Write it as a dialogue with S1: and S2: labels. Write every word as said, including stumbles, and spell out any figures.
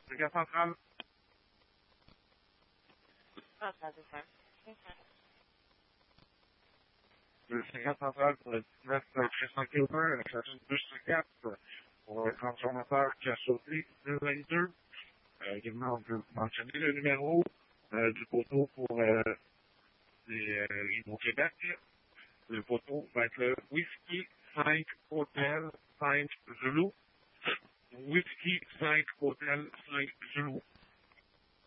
S1: Brigade centrale.
S2: Ah, ça va faire.
S1: Le brigade centrale pour le dix-neuf treize kilomètres, la station deux cent quatre, pour le transformateur qui a sauté deux vingt-deux. Euh, également, on peut mentionner le numéro euh, du poteau pour euh, les euh, Hydro-Québec. Le poteau va être le Whisky cinq Hotel cinq Zulu. Whisky cinq Hotel cinq Zulu.